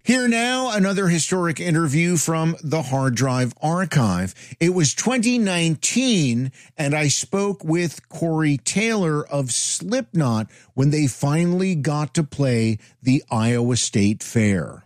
Here now, another historic interview from the Hard Drive Archive. It was 2019, and I spoke with Corey Taylor of Slipknot when they finally got to play the Iowa State Fair.